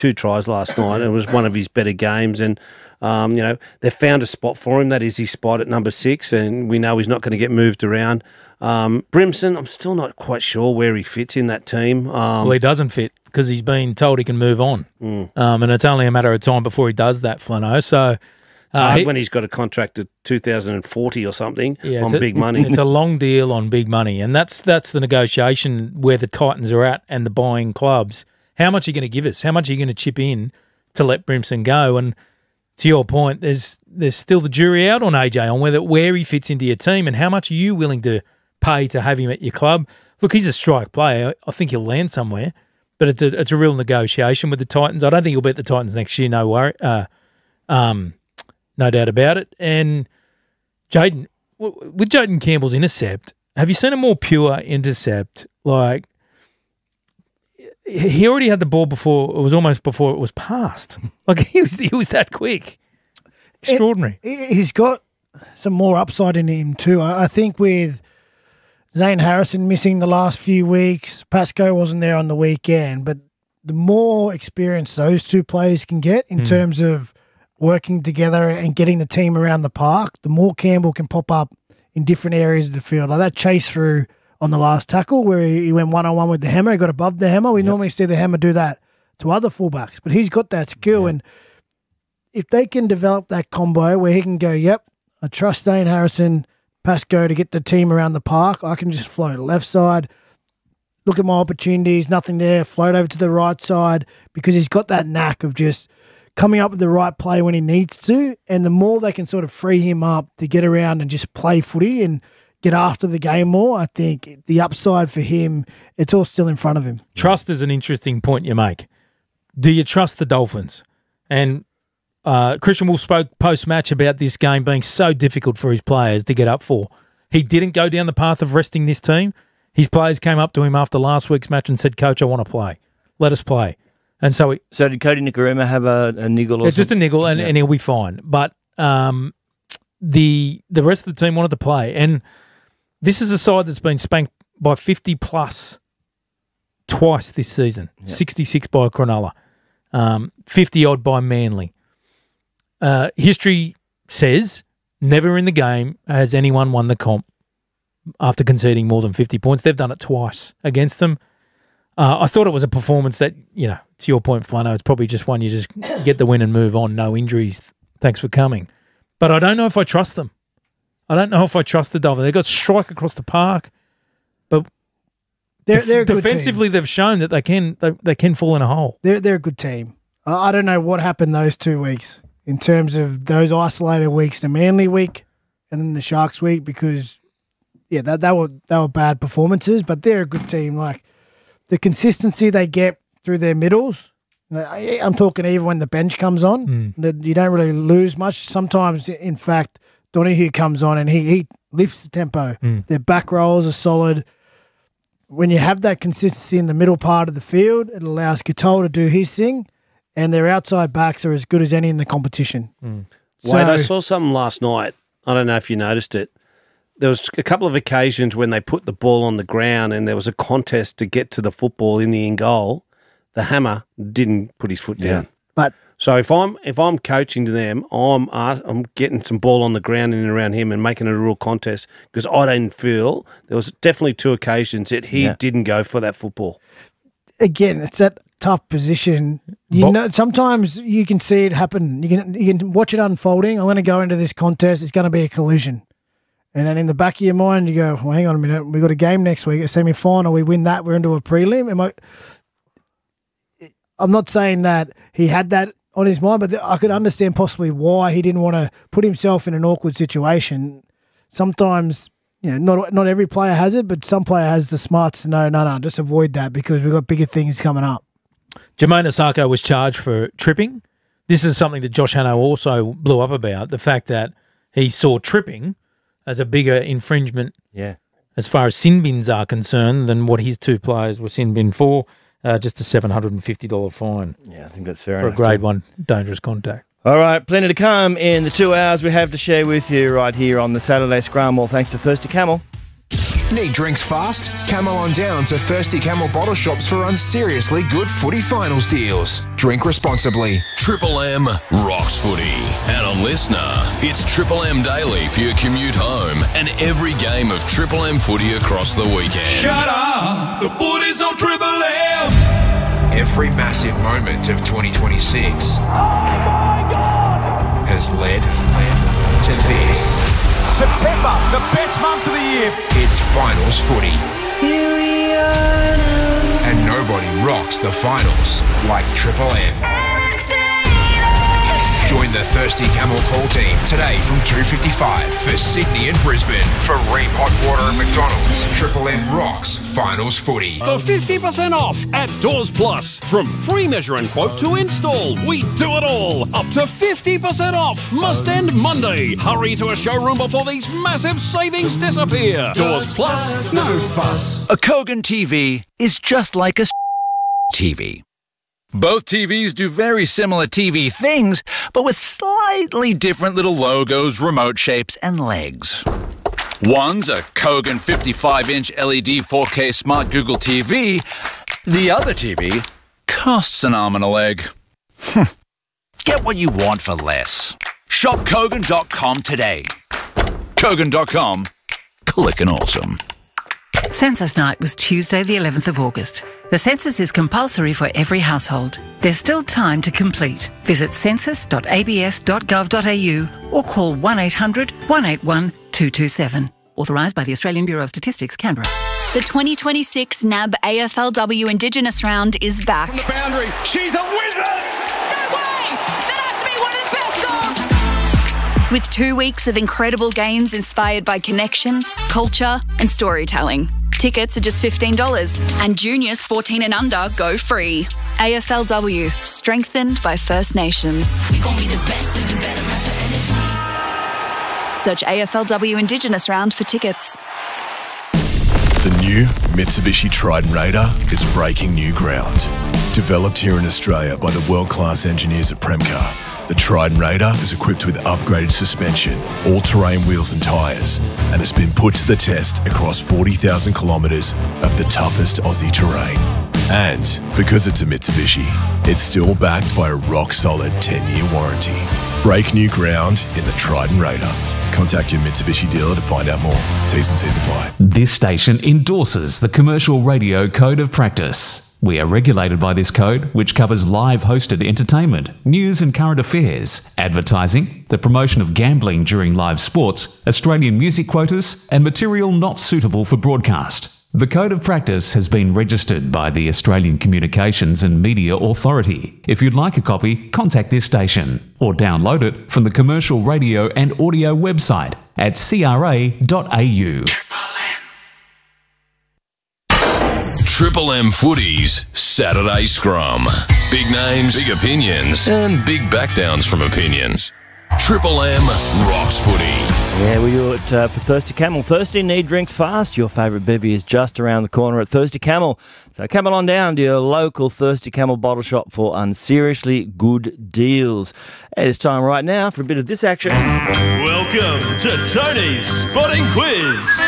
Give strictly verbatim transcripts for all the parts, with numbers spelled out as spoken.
two tries last night. It was one of his better games, and um, you know they've found a spot for him. That is his spot at number six, and we know he's not going to get moved around. Um, Brimson, I'm still not quite sure where he fits in that team. Um, well, he doesn't fit because he's been told he can move on, mm. um, and it's only a matter of time before he does that, Flano. So. It's Uh, hard he, when he's got a contract at two thousand forty or something yeah, on a, big money. It's a long deal on big money, and that's that's the negotiation where the Titans are at and the buying clubs. How much are you going to give us? How much are you going to chip in to let Brimson go? And to your point, there's there's still the jury out on A J on whether where he fits into your team and how much are you willing to pay to have him at your club. Look, he's a strike player. I think he'll land somewhere, but it's a it's a real negotiation with the Titans. I don't think he'll be at the Titans next year. No worry. Uh, um. No doubt about it. And Jaden, with Jaden Campbell's intercept, have you seen a more pure intercept? Like, he already had the ball before, it was almost before it was passed. Like, he was, he was that quick. Extraordinary. It, he's got some more upside in him too. I, I think with Zane Harrison missing the last few weeks, Pascoe wasn't there on the weekend, but the more experience those two players can get in mm. terms of working together and getting the team around the park, the more Campbell can pop up in different areas of the field. Like that chase through on the last tackle where he, he went one-on-one with the hammer, he got above the hammer. We yep. normally see the hammer do that to other fullbacks, but he's got that skill. Yep. And if they can develop that combo where he can go, yep, I trust Zane Harrison, Pascoe to get the team around the park, I can just float left side, look at my opportunities, nothing there, float over to the right side, because he's got that knack of just coming up with the right play when he needs to, and the more they can sort of free him up to get around and just play footy and get after the game more, I think the upside for him, it's all still in front of him. Trust is an interesting point you make. Do you trust the Dolphins? And uh, Christian Wolf spoke post-match about this game being so difficult for his players to get up for. He didn't go down the path of resting this team. His players came up to him after last week's match and said, Coach, I want to play. Let us play. And so, he, so did Cody Nikorima have a, a niggle? Or it's just a niggle, and, yeah. and he'll be fine. But um, the the rest of the team wanted to play, and this is a side that's been spanked by fifty plus twice this season. Yep. sixty-six by Cronulla, um, fifty odd by Manly. Uh, history says never in the game has anyone won the comp after conceding more than fifty points. They've done it twice against them. Uh, I thought it was a performance that, you know, to your point, Flano, it's probably just one you just get the win and move on, no injuries, thanks for coming. But I don't know if I trust them. I don't know if I trust the Dolphins. They've got strike across the park, but they're, they're def- a good defensively team. They've shown that they can they, they can fall in a hole. They're, they're a good team. Uh, I don't know what happened those two weeks in terms of those isolated weeks, the Manly week and then the Sharks week, because, yeah, that, that were, they were bad performances, but they're a good team. Like, the consistency they get through their middles, I'm talking even when the bench comes on, mm. that you don't really lose much. Sometimes, in fact, Donahue comes on and he, he lifts the tempo. Mm. Their back rolls are solid. When you have that consistency in the middle part of the field, it allows Katoa to do his thing, and their outside backs are as good as any in the competition. Mm. So, Wade, I saw something last night. I don't know if you noticed it. There was a couple of occasions when they put the ball on the ground and there was a contest to get to the football in the in goal. The hammer didn't put his foot yeah. down. But so if I'm if I'm coaching to them, I'm I'm getting some ball on the ground in and around him and making it a real contest, because I didn't feel there was definitely two occasions that he yeah. didn't go for that football. Again, it's that tough position. You Bo- know, sometimes you can see it happen. You can you can watch it unfolding. I'm going to go into this contest. It's going to be a collision. And then in the back of your mind, you go, well, hang on a minute. We've got a game next week, a semi-final. We win that, we're into a prelim. Am I, I'm not saying that he had that on his mind, but I could understand possibly why he didn't want to put himself in an awkward situation. Sometimes, you know, not not every player has it, but some player has the smarts to know, no, no, just avoid that because we've got bigger things coming up. Jermaine Osako was charged for tripping. This is something that Josh Hanno also blew up about, the fact that he saw tripping as a bigger infringement yeah. as far as sin bins are concerned than what his two players were sin bin for, uh, just a seven hundred fifty dollars fine. Yeah, I think that's fair for enough. a grade one dangerous contact. All right, plenty to come in the two hours we have to share with you right here on the Saturday Scrum. All thanks to Thirsty Camel. Need drinks fast? Camel on down to Thirsty Camel bottle shops for unseriously good footy finals deals. Drink responsibly. Triple M rocks footy. And on Listener, it's Triple M Daily for your commute home and every game of Triple M footy across the weekend. Shut up! The footy's on Triple M! Every massive moment of twenty twenty-six oh my God! has led, has led to this. September, the best month of the year. It's finals footy. Here we are now. And nobody rocks the finals like Triple M. Join the Thirsty Camel call team today from two fifty-five for Sydney and Brisbane. For Ream Hot Water and McDonald's, Triple M rocks finals footy. For fifty percent off at Doors Plus. From free measure and quote to install, we do it all. Up to fifty percent off. Must end Monday. Hurry to a showroom before these massive savings disappear. Doors Plus, no fuss. A Kogan T V is just like a T V. Both T Vs do very similar T V things, but with slightly different little logos, remote shapes, and legs. One's a Kogan fifty-five inch L E D four K Smart Google T V. The other T V costs an arm and a leg. Get what you want for less. Shop Kogan dot com today. Kogan dot com. Clickin' awesome. Census night was Tuesday the eleventh of August. The census is compulsory for every household. There's still time to complete. Visit census dot a b s dot gov dot a u or call one eight hundred, one eight one, two two seven. Authorised by the Australian Bureau of Statistics, Canberra. The twenty twenty-six N A B A F L W Indigenous Round is back. From the boundary, she's a wizard! No way! That has to be one of the best of! With two weeks of incredible games inspired by connection, culture and storytelling. Tickets are just fifteen dollars and juniors fourteen and under go free. A F L W, strengthened by First Nations. We gon' be the best and you better match our energy. Search A F L W Indigenous Round for tickets. The new Mitsubishi Triton Raider is breaking new ground. Developed here in Australia by the world-class engineers at Premcar, the Triton Raider is equipped with upgraded suspension, all-terrain wheels and tyres, and has been put to the test across forty thousand kilometres of the toughest Aussie terrain. And because it's a Mitsubishi, it's still backed by a rock-solid ten-year warranty. Break new ground in the Triton Raider. Contact your Mitsubishi dealer to find out more. T's and C's apply. This station endorses the Commercial Radio Code of Practice. We are regulated by this code, which covers live hosted entertainment, news and current affairs, advertising, the promotion of gambling during live sports, Australian music quotas, and material not suitable for broadcast. The Code of Practice has been registered by the Australian Communications and Media Authority. If you'd like a copy, contact this station or download it from the Commercial Radio and Audio website at c r a dot a u. Triple M Footy's Saturday Scrum. Big names, big opinions, and big backdowns from opinions. Triple M rocks footy. Yeah, we do it uh, for Thirsty Camel. Thirsty, need drinks fast. Your favourite bevy is just around the corner at Thirsty Camel. So camel on down to your local Thirsty Camel bottle shop for unseriously good deals. And it's time right now for a bit of this action. Welcome to Tony's Spotting Quiz.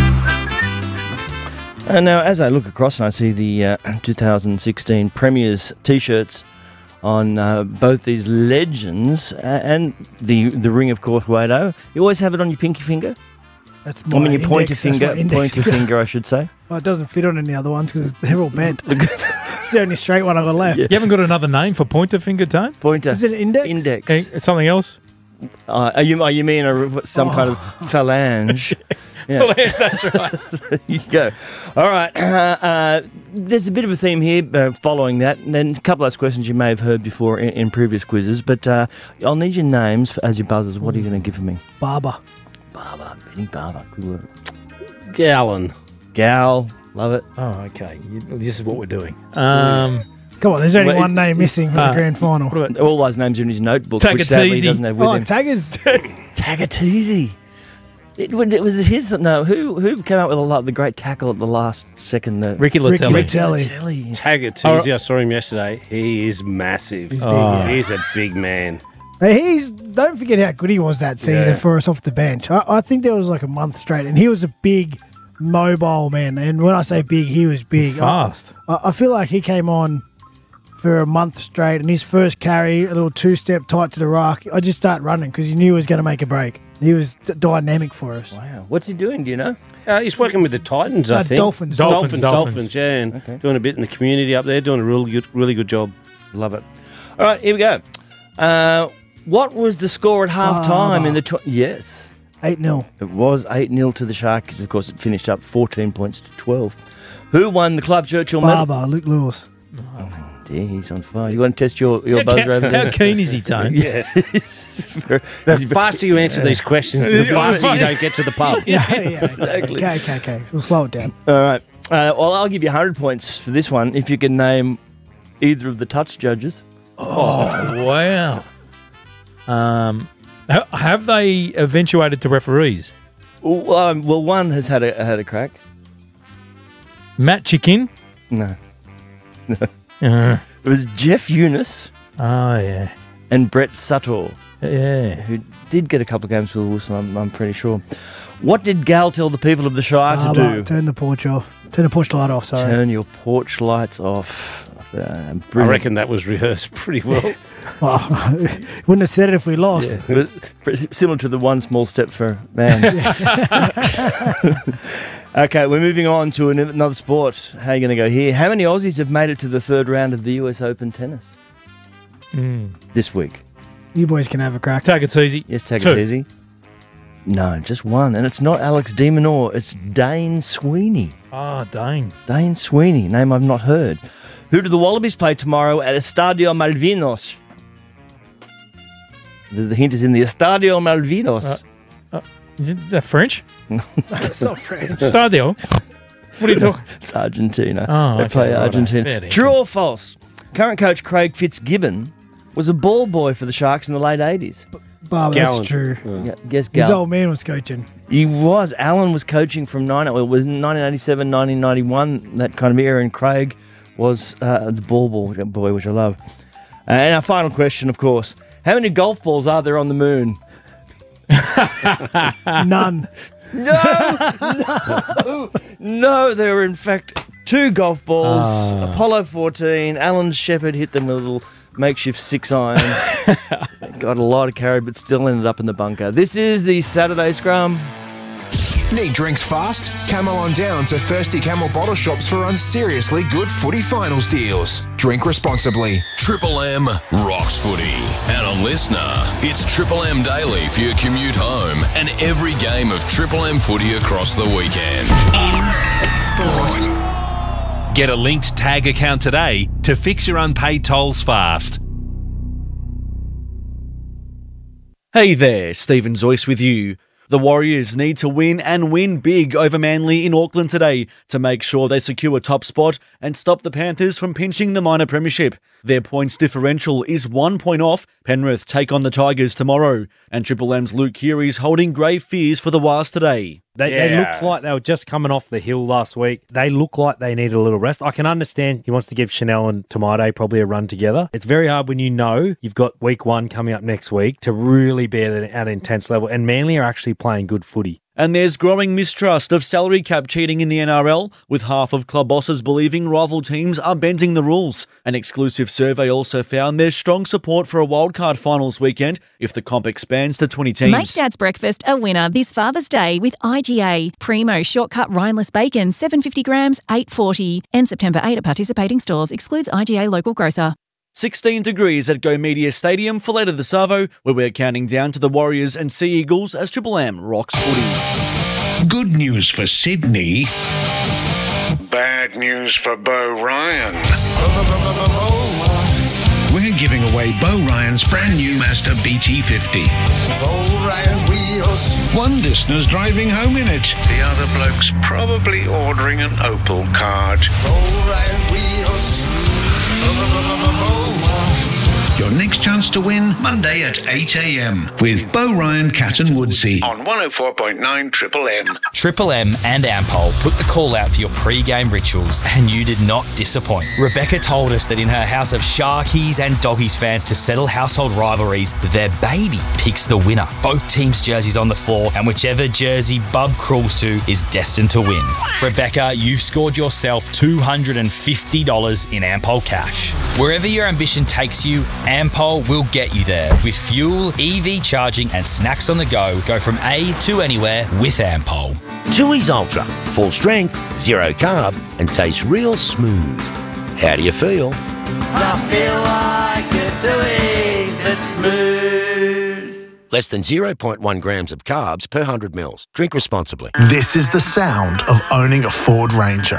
And now, as I look across and I see the uh, two thousand sixteen Premiers T-shirts on uh, both these legends uh, and the the ring, of course, Wado. You always have it on your pinky finger? That's I mean, your index, pointer finger, pointer finger, I should say. Well, it doesn't fit on any other ones because they're all bent. It's the only straight one I've got left. You haven't got another name for pointer finger, Tone? Pointer. Is it index? Index. Okay, it's something else? Uh, are you, are you mean a, some Oh. kind of phalange? Yeah. Well, yes, that's right. There you go. All right. Uh, uh, there's a bit of a theme here uh, following that. And then a couple of those questions you may have heard before in, in previous quizzes. But uh, I'll need your names for, as your buzzers. What are you going to give me? Barber. Barber. Benny Barber. Good word. Gallon. Gal. Love it. Oh, okay. You, this is what we're doing. Um, Come on, there's only Well, one name missing from uh, the grand final. what about All those names are in his notebook, which sadly he Tagatese. doesn't have with Oh, him. Taggers. Tagatese. It, would- it was his. No, who who came out with a lot, the great tackle at the last second? The, Ricky Ricky Latelli. Latelli. Latelli. Tagatese, I saw him yesterday. He is massive. He's big, yeah. He's a big man. Hey, He's don't forget how good he was that season Yeah. for us off the bench. I, I think there was like a month straight, and he was a big mobile, man. And when I say big, he was big. Fast. I, I feel like he came on for a month straight, and his first carry, a little two-step tight to the rock, I just start running because you knew he was going to make a break. He was d- dynamic for us. Wow. What's he doing, do you know? Uh, he's working with the Titans, I Uh, think. Dolphins. Dolphins, Dolphins, Dolphins, Dolphins. yeah, and Okay. doing a bit in the community up there, doing a really good, really good job. Love it. All right, here we go. Uh, what was the score at half time in the... Tw- yes. eight nil. It was eight nil to the Sharks. Of course, it finished up fourteen points to twelve. Who won the Club Churchill medal? Barber, Luke Lewis. Yeah, he's on fire. You want to test your, your How, buzzer over there? how keen is he, Tone? Yeah. The faster you answer these questions, the faster you don't get to the pub. Yeah, yeah. Exactly. Okay, okay, okay. We'll slow it down. All right. Uh, well, I'll give you one hundred points for this one if you can name either of the touch judges. Oh, wow. Um, ha- have they eventuated to referees? Well, um, well, one has had a had a crack. Matt Chicken? No. Uh, It was Jeff Eunice oh, yeah. and Brett Sutter, Yeah. who did get a couple of games for the Wilson, I'm, I'm pretty sure. What did Gal tell the people of the Shire to Barber, do? turn the porch off. Turn the porch light off, sorry. Turn your porch lights off. Uh, I brilliant. reckon that was rehearsed pretty well. Well, wouldn't have said it if we lost. It was pretty similar to the one small step for man. Okay, we're moving on to an- another sport. How are you going to go here? How many Aussies have made it to the third round of the U S Open tennis Mm. this week? You boys can have a crack. Take it easy. Yes, take Two. it easy. No, just one. And it's not Alex de Minaur, it's Dane Sweeney. Ah, dang. Dane Sweeney, name I've not heard. Who do the Wallabies play tomorrow at Estadio Malvinos? The, the hint is in the Estadio Malvinos. Uh, Is that French? That's not French. Stadio? What are you talking? It's Argentina. Oh, they okay, play righto. Argentina. Fair dinkum. True or false? Current coach Craig Fitzgibbon was a ball boy for the Sharks in the late eighties. Barber, Gallen. that's true. Yeah, guess His Gal. old man was coaching. He was. Alan was coaching from nine, well, it was nineteen eighty-seven, nineteen ninety-one, that kind of era, and Craig was uh, the ball boy, boy, which I love. Uh, and our final question, of course. How many golf balls are there on the moon? None. No, no, no. There were in fact two golf balls. Ah. Apollo fourteen. Alan Shepard hit them with a little makeshift six iron. Got a lot of carry, but still ended up in the bunker. This is the Saturday Scrum. Need drinks fast? Camel on down to Thirsty Camel bottle shops for unseriously good footy finals deals. Drink responsibly. Triple M rocks footy. And on Listener, it's Triple M Daily for your commute home and every game of Triple M footy across the weekend. M Sport. Get a linked tag account today to fix your unpaid tolls fast. Hey there, Stephen Zoyce with you. The Warriors need to win and win big over Manly in Auckland today to make sure they secure a top spot and stop the Panthers from pinching the minor premiership. Their points differential is one point off. Penrith take on the Tigers tomorrow, and Triple M's Luke Keary's holding grave fears for the Wars today. They, Yeah. they looked like they were just coming off the hill last week. They look like they need a little rest. I can understand he wants to give Chanel and Tomate probably a run together. It's very hard when you know you've got week one coming up next week to really be at an, at an intense level. And Manly are actually playing good footy. And there's growing mistrust of salary cap cheating in the N R L, with half of club bosses believing rival teams are bending the rules. An exclusive survey also found there's strong support for a wildcard finals weekend if the comp expands to twenty teams. Make Dad's breakfast a winner this Father's Day with I G A. Primo shortcut rineless bacon, seven hundred fifty grams, eight forty. End September eighth at participating stores. Excludes I G A local grocer. sixteen degrees at Go Media Stadium for later this Savo, where we're counting down to the Warriors and Sea Eagles as Triple M rocks footy. Good news for Sydney. Bad news for Bo Ryan. We're giving away Bo Ryan's brand new Mazda B T fifty. Bo Ryan's wheels. One listener's driving home in it. The other bloke's probably ordering an Opel card. Bo Ryan's wheels. Your your next chance to win Monday at eight a.m. with Bo Ryan, Cat and Woodsy on one oh four point nine Triple M. Triple M and Ampol put the call out for your pre-game rituals, and you did not disappoint. Rebecca told us that in her house of Sharkies and Doggies fans to settle household rivalries, their baby picks the winner. Both teams' jerseys on the floor, and whichever jersey Bub crawls to is destined to win. Rebecca, you've scored yourself two hundred fifty dollars in Ampol cash. Wherever your ambition takes you, Ampol will get you there. With fuel, E V charging and snacks on the go, go from A to anywhere with Ampol. Tooheys Ultra. Full strength, zero carb, and tastes real smooth. How do you feel? I feel like a Tooheys that's smooth. Less than zero point one grams of carbs per one hundred mils. Drink responsibly. This is the sound of owning a Ford Ranger.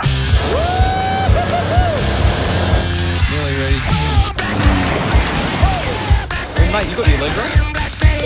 Nearly ready. Hey, mate, you got your leg right?